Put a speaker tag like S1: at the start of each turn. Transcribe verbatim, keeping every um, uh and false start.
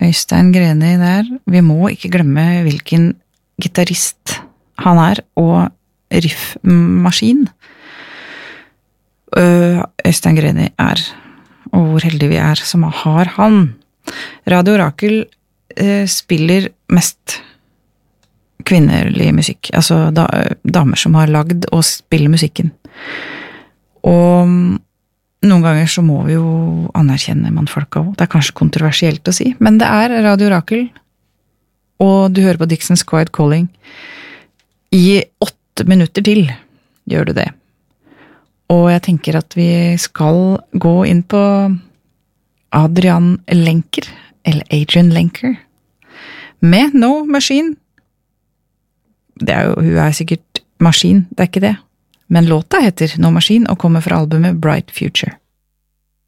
S1: Øystein Greni der. Vi må ikke glemme hvilken gitarist han er, og riffmaskin. Øystein Greni er, og hvor heldige vi er som har han. Radio Rakel eh, spiller mest kvinnerlig musikk, altså da, damer som har lagd og spiller musikken. Og noen ganger så må vi jo anerkjenne mannfolka også. Det er kanskje kontroversielt å si, men det er Radio Rakel, og du hører på Dixon's Quiet Calling. I åtte minutter til gjør du det. Og jeg tenker at vi skal gå inn på Adrian Lenker, eller Adrian Lenker, med No Machine. Det er jo, hun er sikkert maskin, det er ikke det. Men låta heter No Machine og kommer fra albumet Bright Future.